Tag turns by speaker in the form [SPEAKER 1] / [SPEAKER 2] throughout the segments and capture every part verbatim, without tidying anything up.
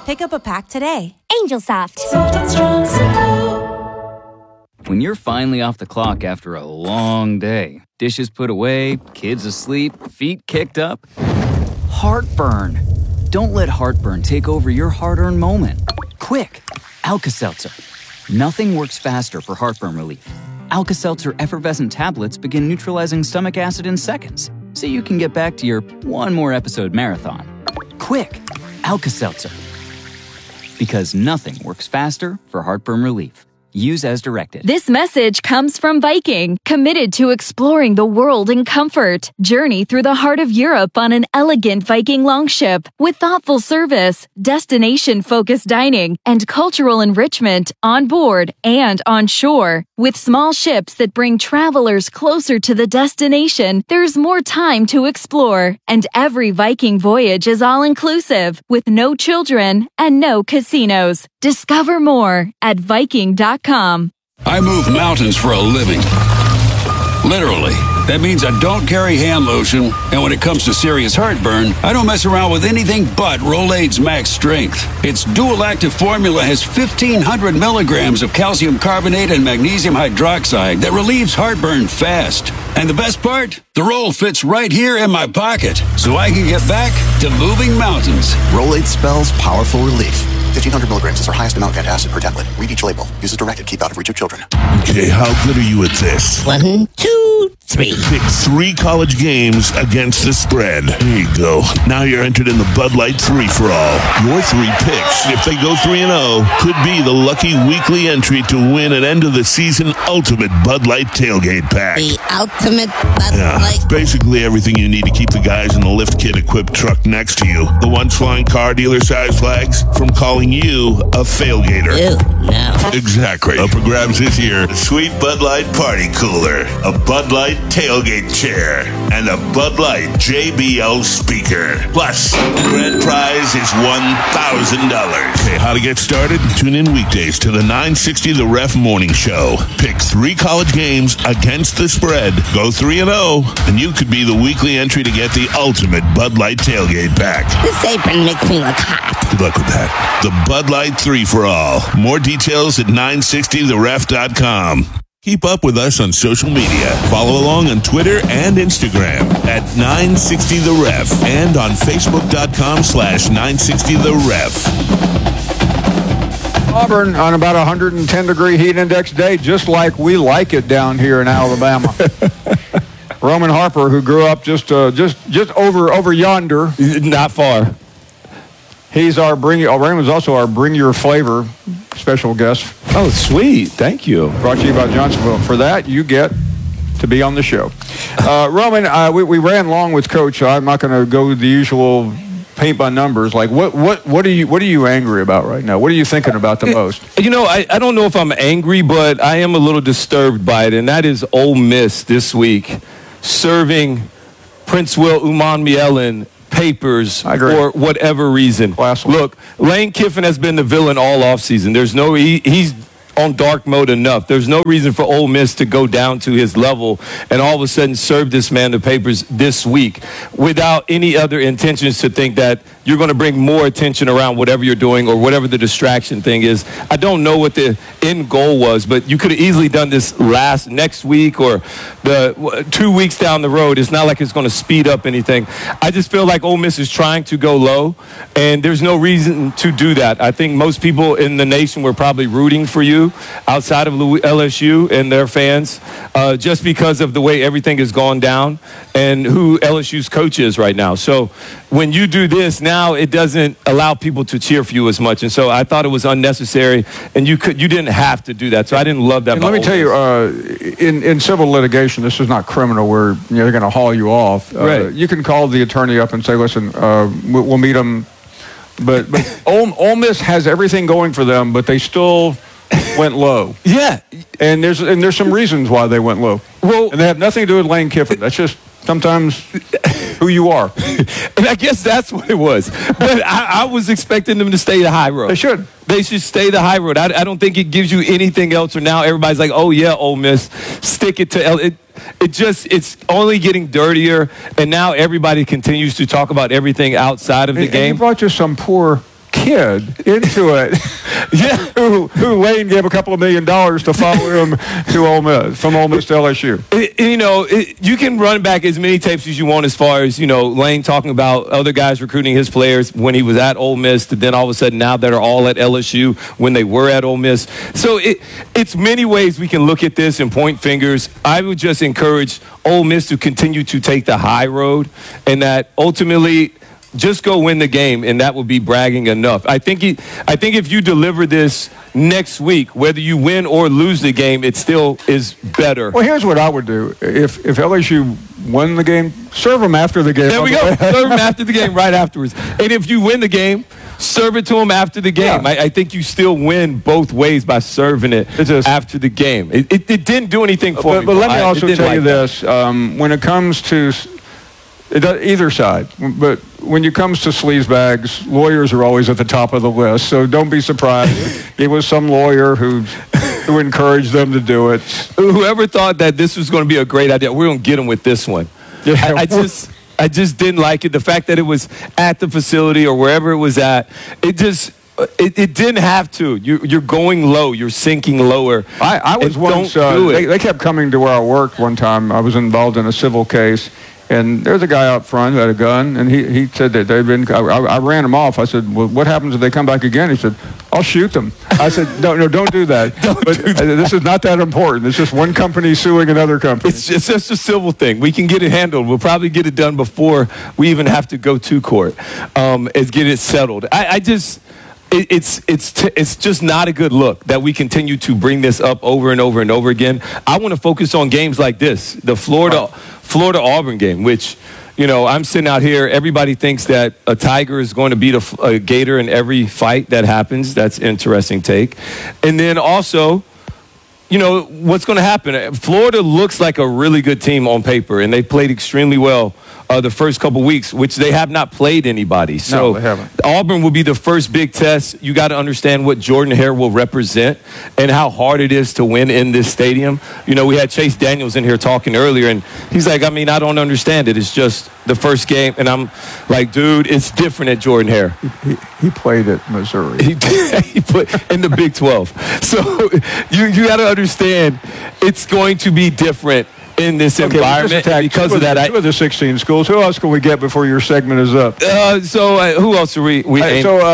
[SPEAKER 1] Pick up a pack today.
[SPEAKER 2] Angel Soft.
[SPEAKER 3] Soft and strong, simple.
[SPEAKER 4] When you're finally off the clock after a long day, dishes put away, kids asleep, feet kicked up, heartburn. Don't let heartburn take over your hard-earned moment. Quick, Alka-Seltzer. Nothing works faster for heartburn relief. Alka-Seltzer effervescent tablets begin neutralizing stomach acid in seconds, so you can get back to your one more episode marathon. Quick, Alka-Seltzer. Because nothing works faster for heartburn relief. Use as directed.
[SPEAKER 5] This message comes from Viking, committed to exploring the world in comfort. Journey through the heart of Europe on an elegant Viking longship with thoughtful service, destination-focused dining, and cultural enrichment on board and on shore. With small ships that bring travelers closer to the destination, there's more time to explore. And every Viking voyage is all-inclusive, with no children and no casinos. Discover more at Viking dot com.
[SPEAKER 6] I move mountains for a living. Literally. That means I don't carry hand lotion, and when it comes to serious heartburn, I don't mess around with anything but Rolaids Max Strength. Its dual-active formula has fifteen hundred milligrams of calcium carbonate and magnesium hydroxide that relieves heartburn fast. And the best part? The roll fits right here in my pocket, so I can get back to moving mountains.
[SPEAKER 7] Rolaids spells powerful relief. fifteen hundred milligrams is our highest amount of antacid per tablet. Read each label. Use as directed. Keep out of reach of children.
[SPEAKER 8] Okay, how good are you at this?
[SPEAKER 9] One, two, three.
[SPEAKER 8] Pick three college games against the spread. There you go. Now you're entered in the Bud Light three for all. Your three picks, if they go three and oh, could be the lucky weekly entry to win an end-of-the-season ultimate Bud Light tailgate pack.
[SPEAKER 9] The ultimate Bud
[SPEAKER 8] yeah,
[SPEAKER 9] Light.
[SPEAKER 8] Basically everything you need to keep the guys in the lift kit-equipped truck next to you. The ones flying car dealer-sized flags from calling you a failgater.
[SPEAKER 9] Ew, no.
[SPEAKER 8] Exactly. Up for grabs this year, a sweet Bud Light party cooler, a Bud Light tailgate chair, and a Bud Light J B L speaker. Plus, the grand prize is one thousand dollars. Okay, how to get started? Tune in weekdays to the nine sixty The Ref Morning Show. Pick three college games against the spread. Go three and oh, and you could be the weekly entry to get the ultimate Bud Light tailgate pack.
[SPEAKER 9] This apron makes me look hot.
[SPEAKER 8] Good luck with that. The Bud Light three for all. More details at nine sixty the ref dot com. Keep up with us on social media. Follow along on Twitter and Instagram at nine sixty the ref and on facebook.com slash 960theref.
[SPEAKER 10] Auburn on about a one hundred ten degree heat index day, just like we like it down here in Alabama. Roman Harper, who grew up just uh, just just over over yonder,
[SPEAKER 11] not far.
[SPEAKER 10] He's our bring. Oh, Raymond's also our Bring Your Flavor special guest.
[SPEAKER 11] Oh, sweet! Thank you.
[SPEAKER 10] Brought to you by Johnsonville. For that, you get to be on the show. Uh, Roman, uh, we, we ran long with Coach. I'm not going to go the usual paint by numbers. Like, what what what are you what are you angry about right now? What are you thinking about the most?
[SPEAKER 11] You know, I, I don't know if I'm angry, but I am a little disturbed by it, and that is Ole Miss this week serving Prince Will Umanmielen papers for whatever reason.
[SPEAKER 10] Classic.
[SPEAKER 11] Look, Lane Kiffin has been the villain all offseason. There's no he, he's on dark mode enough. There's no reason for Ole Miss to go down to his level and all of a sudden serve this man the papers this week without any other intentions to think that you're going to bring more attention around whatever you're doing or whatever the distraction thing is. I don't know what the end goal was, but you could have easily done this last next week or the two weeks down the road. It's not like it's going to speed up anything. I just feel like Ole Miss is trying to go low, and there's no reason to do that. I think most people in the nation were probably rooting for you outside of L S U and their fans uh, just because of the way everything has gone down and who L S U's coach is right now. So when you do this now, it doesn't allow people to cheer for you as much. And so I thought it was unnecessary, and you could you didn't have to do that. So I didn't love that.
[SPEAKER 10] And let me tell you, uh, in, in civil litigation, this is not criminal where you know, they're going to haul you off. Uh,
[SPEAKER 11] right.
[SPEAKER 10] You can call the attorney up and say, listen, uh, we'll meet them. But, but Ole, Ole Miss has everything going for them, but they still went low.
[SPEAKER 11] Yeah.
[SPEAKER 10] And there's and there's some reasons why they went low.
[SPEAKER 11] Well,
[SPEAKER 10] and they have nothing to do with Lane Kiffin. That's just sometimes who you are.
[SPEAKER 11] And I guess that's what it was. But I, I was expecting them to stay the high road.
[SPEAKER 10] They should.
[SPEAKER 11] They should stay the high road. I, I don't think it gives you anything else. Or now everybody's like, oh, yeah, Ole Miss, stick it to L. It, it just, it's only getting dirtier. And now everybody continues to talk about everything outside of the
[SPEAKER 10] and,
[SPEAKER 11] game.
[SPEAKER 10] And you brought just some poor kid into it.
[SPEAKER 11] Yeah.
[SPEAKER 10] who, who Lane gave a couple of million dollars to follow him to Ole Miss, from Ole Miss to L S U.
[SPEAKER 11] It, you know, it, you can run back as many tapes as you want as far as, you know, Lane talking about other guys recruiting his players when he was at Ole Miss, to then all of a sudden now that are all at L S U when they were at Ole Miss. So it, it's many ways we can look at this and point fingers. I would just encourage Ole Miss to continue to take the high road, and that ultimately just go win the game, and that would be bragging enough. I think he, I think if you deliver this next week, whether you win or lose the game, it still is better.
[SPEAKER 10] Well, here's what I would do. If if L S U won the game, serve them after the game.
[SPEAKER 11] There we go. Serve them after the game right afterwards. And if you win the game, serve it to them after the game.
[SPEAKER 10] Yeah.
[SPEAKER 11] I, I think you still win both ways by serving it
[SPEAKER 10] just,
[SPEAKER 11] after the game. It, it, it didn't do anything for
[SPEAKER 10] but,
[SPEAKER 11] me.
[SPEAKER 10] But let me
[SPEAKER 11] I,
[SPEAKER 10] also tell
[SPEAKER 11] like
[SPEAKER 10] you
[SPEAKER 11] that.
[SPEAKER 10] this. Um, when it comes to it, either side, but when it comes to sleazebags, lawyers are always at the top of the list. So don't be surprised. It was some lawyer who who encouraged them to do it.
[SPEAKER 11] Whoever thought that this was going to be a great idea, we're going to get them with this one.
[SPEAKER 10] Yeah,
[SPEAKER 11] I, I just... I just didn't like it. The fact that it was at the facility or wherever it was at, it just, it, it didn't have to. You, you're going low. You're sinking lower.
[SPEAKER 10] I, I was
[SPEAKER 11] And
[SPEAKER 10] once,
[SPEAKER 11] don't
[SPEAKER 10] uh,
[SPEAKER 11] do it.
[SPEAKER 10] they, they kept coming to where I worked one time. I was involved in a civil case, and there's a guy out front who had a gun, and he, he said that they'd been, I, I I ran him off. I said, well, what happens if they come back again? He said, I'll shoot them. I said, no, no, don't do that.
[SPEAKER 11] Don't
[SPEAKER 10] but
[SPEAKER 11] do that.
[SPEAKER 10] uh, this is not that important. It's just one company suing another company.
[SPEAKER 11] It's just, it's just a civil thing. We can get it handled. We'll probably get it done before we even have to go to court. Um, is get it settled. I, I just, it, it's it's t- it's just not a good look that we continue to bring this up over and over and over again. I want to focus on games like this, the Florida Florida Auburn game, which. You know, I'm sitting out here. Everybody thinks that a Tiger is going to beat a, a Gator in every fight that happens. That's interesting take. And then also, you know, what's going to happen? Florida looks like a really good team on paper, and they played extremely well uh, the first couple weeks, which they have not played anybody. So
[SPEAKER 10] No, they haven't.
[SPEAKER 11] Auburn will be the first big test. You got to understand what Jordan Hare will represent and how hard it is to win in this stadium. You know, we had Chase Daniels in here talking earlier, and he's like, I mean, I don't understand it. It's just the first game. And I'm like, dude, it's different at Jordan Hare.
[SPEAKER 10] He, he played at Missouri.
[SPEAKER 11] He, he put in the Big twelve. So you, you got to understand it's going to be different in this
[SPEAKER 10] Okay,
[SPEAKER 11] environment.
[SPEAKER 10] attack
[SPEAKER 11] And because
[SPEAKER 10] two
[SPEAKER 11] of that,
[SPEAKER 10] two of the sixteen schools. Who else can we get before your segment is up?
[SPEAKER 11] I, uh, so uh, who else are we? we
[SPEAKER 10] Hey, so,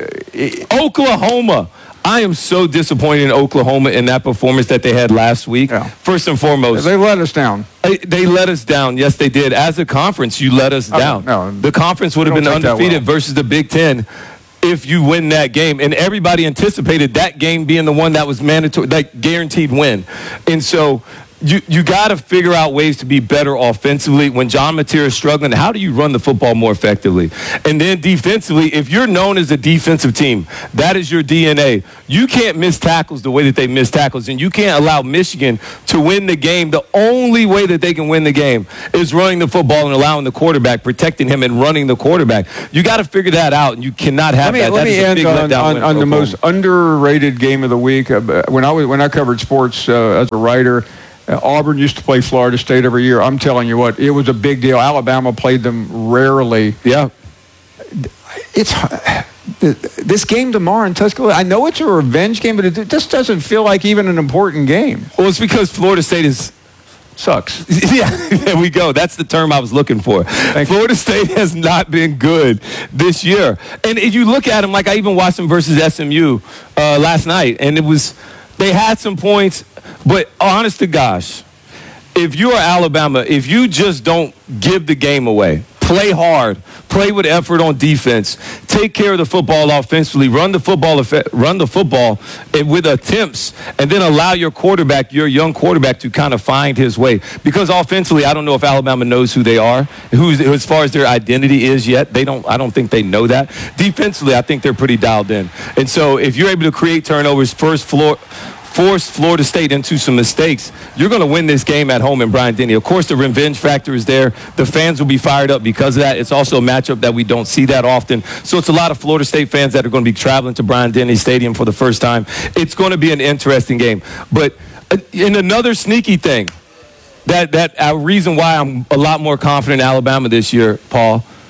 [SPEAKER 10] uh,
[SPEAKER 11] Oklahoma. I am so disappointed in Oklahoma in that performance that they had last week.
[SPEAKER 10] Yeah.
[SPEAKER 11] First and foremost,
[SPEAKER 10] they let us down.
[SPEAKER 11] They, they let us down. Yes, they did. As a conference, you let us
[SPEAKER 10] I
[SPEAKER 11] down.
[SPEAKER 10] don't- no.
[SPEAKER 11] The conference would have
[SPEAKER 10] We
[SPEAKER 11] been
[SPEAKER 10] don't take that
[SPEAKER 11] undefeated
[SPEAKER 10] well.
[SPEAKER 11] versus the Big Ten if you win that game. And everybody anticipated that game being the one that was mandatory, that guaranteed win. And so you you got to figure out ways to be better offensively. When John Mateer is struggling, how do you run the football more effectively? And then defensively, if you're known as a defensive team, that is your D N A. You can't miss tackles the way that they miss tackles, and you can't allow Michigan to win the game. The only way that they can win the game is running the football and allowing the quarterback, protecting him and running the quarterback. You got to figure that out, and you cannot have
[SPEAKER 10] Let me,
[SPEAKER 11] that.
[SPEAKER 10] let
[SPEAKER 11] That
[SPEAKER 10] me
[SPEAKER 11] is a
[SPEAKER 10] end
[SPEAKER 11] big
[SPEAKER 10] on,
[SPEAKER 11] letdown
[SPEAKER 10] on,
[SPEAKER 11] win
[SPEAKER 10] on
[SPEAKER 11] for
[SPEAKER 10] the most
[SPEAKER 11] Oklahoma.
[SPEAKER 10] underrated game of the week. Uh, when I was when I covered sports uh, as a writer, uh, Auburn used to play Florida State every year. I'm telling you what, it was a big deal. Alabama played them rarely.
[SPEAKER 11] Yeah.
[SPEAKER 10] It's this game tomorrow in Tuscaloosa. I know it's a revenge game, but it just doesn't feel like even an important game.
[SPEAKER 11] Well, it's because Florida State is
[SPEAKER 10] Sucks.
[SPEAKER 11] yeah, there we go. That's the term I was looking for. Florida State has not been good this year. And if you look at them, like I even watched them versus S M U uh, last night, and it was, they had some points, but honest to gosh, if you are Alabama, if you just don't give the game away, play hard, play with effort on defense, take care of the football offensively, run the football, run the football with attempts, and then allow your quarterback, your young quarterback, to kind of find his way. Because offensively, I don't know if Alabama knows who they are, who's as far as their identity is yet. They don't. I don't think they know that. Defensively, I think they're pretty dialed in. And so, if you're able to create turnovers, first floor. Force Florida State into some mistakes, you're going to win this game at home in Bryant-Denny. Of course, the revenge factor is there. The fans will be fired up because of that. It's also a matchup that we don't see that often. So it's a lot of Florida State fans that are going to be traveling to Bryant-Denny Stadium for the first time. It's going to be an interesting game. But in another sneaky thing, that that a reason why I'm a lot more confident in Alabama this year, Paul,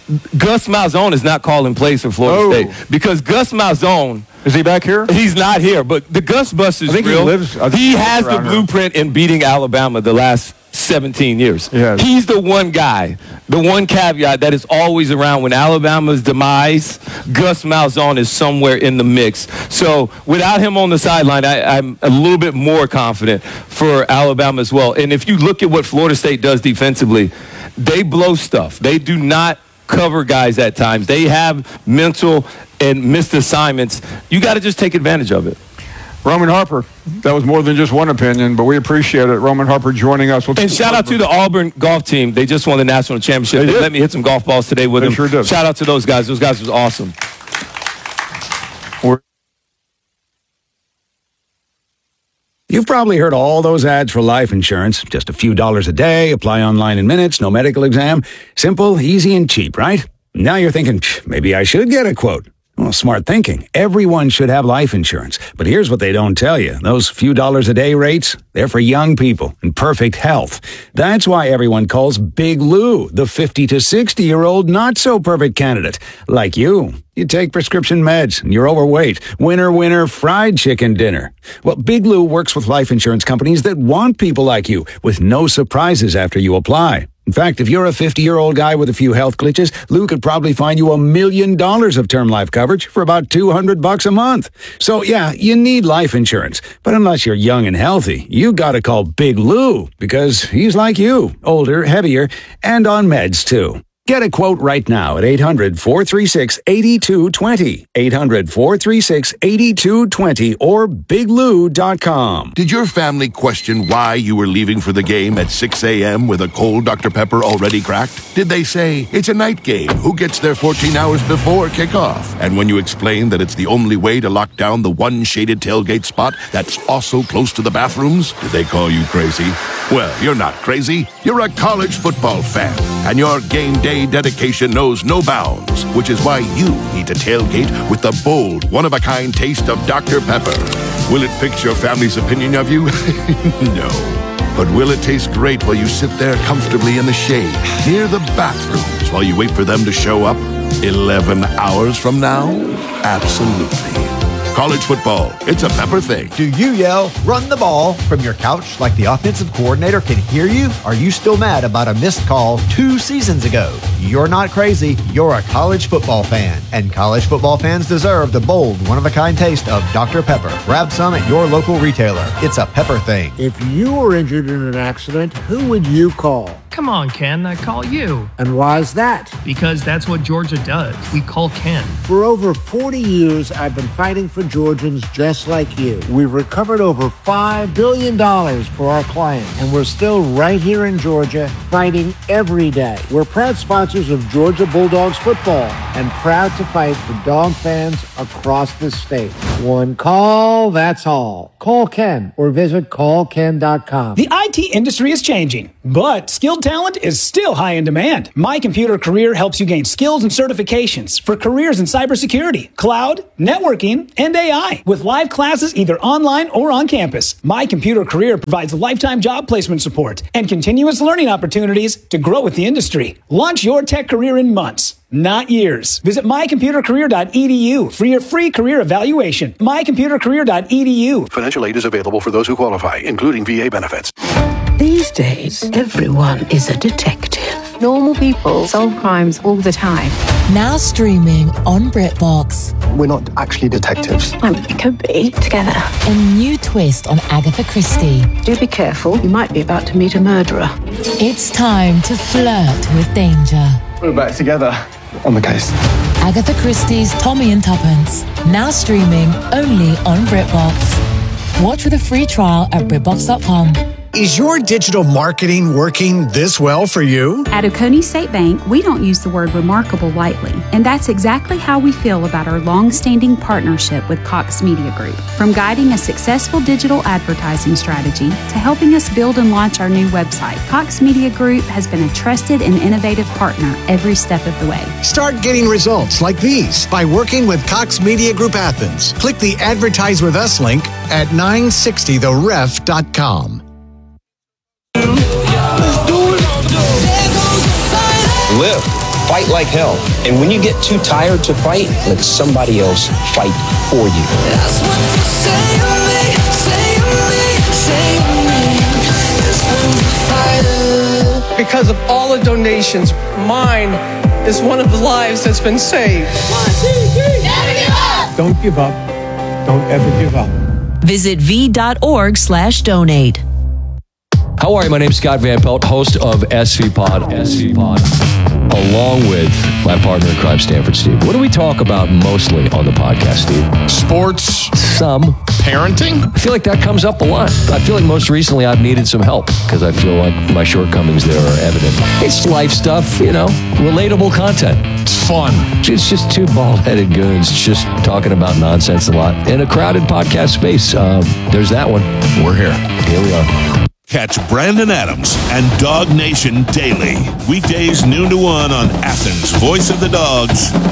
[SPEAKER 11] Gus Malzahn is not calling plays for Florida
[SPEAKER 10] Oh.
[SPEAKER 11] State because Gus Malzahn.
[SPEAKER 10] Is he back here?
[SPEAKER 11] He's not here, but the Gus Bus is
[SPEAKER 10] I think he
[SPEAKER 11] real.
[SPEAKER 10] lives- I think
[SPEAKER 11] he
[SPEAKER 10] he lives
[SPEAKER 11] has the
[SPEAKER 10] around here.
[SPEAKER 11] blueprint in beating Alabama the last seventeen years.
[SPEAKER 10] Yes.
[SPEAKER 11] He's the one guy, the one caveat that is always around when Alabama's demise. Gus Malzahn is somewhere in the mix. So without him on the sideline, I, I'm a little bit more confident for Alabama as well. And if you look at what Florida State does defensively, they blow stuff. They do not cover guys at times. They have mental and missed assignments. You got to just take advantage of it.
[SPEAKER 10] Roman Harper, that was more than just one opinion, but we appreciate it. Roman Harper joining us. We'll
[SPEAKER 11] And shout out to the Auburn golf team. They just won the national championship.
[SPEAKER 10] They
[SPEAKER 11] They,
[SPEAKER 10] did.
[SPEAKER 11] let me hit some golf balls today with
[SPEAKER 10] They
[SPEAKER 11] them.
[SPEAKER 10] sure did.
[SPEAKER 11] Shout out to those guys. Those guys was awesome.
[SPEAKER 1] You've probably heard all those ads for life insurance. Just a few dollars a day, apply online in minutes, no medical exam. Simple, easy, and cheap, right? Now you're thinking, "Psh, maybe I should get a quote. Well, smart thinking. Everyone should have life insurance. But here's what they don't tell you. Those few dollars a day rates, they're for young people in perfect health. That's why everyone calls Big Lou the fifty to sixty-year-old not-so-perfect candidate. Like you. You take prescription meds and you're overweight. Winner, winner, fried chicken dinner. Well, Big Lou works with life insurance companies that want people like you with no surprises after you apply. In fact, if you're a fifty-year-old guy with a few health glitches, Lou could probably find you a million dollars of term life coverage for about two hundred bucks a month. So yeah, you need life insurance. But unless you're young and healthy, you gotta call Big Lou because he's like you, older, heavier, and on meds too. Get a quote right now at eight hundred, four three six, eight two two zero, eight hundred, four three six, eight two two zero, or big lou dot com.
[SPEAKER 2] Did your family question why you were leaving for the game at six a.m. with a cold Doctor Pepper already cracked? Did they say, it's a night game, who gets there fourteen hours before kickoff? And when you explained that it's the only way to lock down the one shaded tailgate spot that's also close to the bathrooms, did they call you crazy? Well, you're not crazy. You're a college football fan, and your game day dedication knows no bounds, which is why you need to tailgate with the bold, one-of-a-kind taste of Doctor Pepper. Will it fix your family's opinion of you? No. But will it taste great while you sit there comfortably in the shade, near the bathrooms, while you wait for them to show up eleven hours from now? Absolutely. College football, it's a Pepper thing.
[SPEAKER 12] Do you yell, run the ball, from your couch like the offensive coordinator can hear you? Are you still mad about a missed call two seasons ago? You're not crazy. You're a college football fan. And college football fans deserve the bold, one-of-a-kind taste of Doctor Pepper. Grab some at your local retailer. It's a Pepper thing.
[SPEAKER 13] If you were injured in an accident, who would you call?
[SPEAKER 14] Come on, Ken, I call you.
[SPEAKER 13] And why is that?
[SPEAKER 14] Because that's what Georgia does. We call Ken.
[SPEAKER 13] For over forty years, I've been fighting for Georgians just like you. We've recovered over five billion dollars for our clients, and we're still right here in Georgia fighting every day. We're proud sponsors of Georgia Bulldogs football and proud to fight for dog fans across the state. One call, that's all. Call Ken or visit call ken dot com.
[SPEAKER 15] The I T industry is changing, but skilled talent is still high in demand. My Computer Career helps you gain skills and certifications for careers in cybersecurity, cloud, networking, and A I. With live classes either online or on campus, My Computer Career provides lifetime job placement support and continuous learning opportunities to grow with the industry. Launch your tech career in months, not years. Visit my computer career dot e d u for your free career evaluation. my computer career dot e d u.
[SPEAKER 16] Financial aid is available for those who qualify, including V A benefits.
[SPEAKER 17] These days, everyone is a detective. Normal people solve crimes all the time.
[SPEAKER 3] Now streaming on BritBox.
[SPEAKER 18] We're not actually detectives.
[SPEAKER 17] I mean, we could be together.
[SPEAKER 3] A new twist on Agatha Christie.
[SPEAKER 17] Do be careful. You might be about to meet a murderer.
[SPEAKER 3] It's time to flirt with danger.
[SPEAKER 18] We're back together on the case.
[SPEAKER 3] Agatha Christie's Tommy and Tuppence. Now streaming only on BritBox. Watch with a free trial at britbox dot com.
[SPEAKER 19] Is your digital marketing working this well for you?
[SPEAKER 20] At Oconee State Bank, we don't use the word remarkable lightly, and that's exactly how we feel about our long-standing partnership with Cox Media Group. From guiding a successful digital advertising strategy to helping us build and launch our new website, Cox Media Group has been a trusted and innovative partner every step of the way.
[SPEAKER 19] Start getting results like these by working with Cox Media Group Athens. Click the Advertise With Us link at nine sixty the ref dot com.
[SPEAKER 11] Lift.
[SPEAKER 21] fight like hell. And when you get too tired to fight, let somebody else fight for you.
[SPEAKER 22] That's what you say to me, say to me, say to me. That's when you fight.
[SPEAKER 23] Because of all the donations, mine is one of the lives that's been saved.
[SPEAKER 22] One, two, three. Never give up.
[SPEAKER 24] Don't give up. Don't ever give up.
[SPEAKER 25] Visit v.org slash donate.
[SPEAKER 26] How are you? My name's Scott Van Pelt, host of S V Pod, S V Pod, along with my partner in crime, Stanford Steve. What do we talk about mostly on the podcast, Steve?
[SPEAKER 27] Sports.
[SPEAKER 26] Some.
[SPEAKER 27] Parenting?
[SPEAKER 26] I feel like that comes up a lot. I feel like most recently I've needed some help because I feel like my shortcomings there are evident. It's life stuff, you know, relatable content.
[SPEAKER 27] It's fun.
[SPEAKER 26] It's just two bald-headed goons just talking about nonsense a lot in a crowded podcast space. Um, there's that one.
[SPEAKER 27] We're here.
[SPEAKER 26] Here we are.
[SPEAKER 8] Catch Brandon Adams and Dog Nation daily. Weekdays noon to one on Athens' Voice of the Dogs.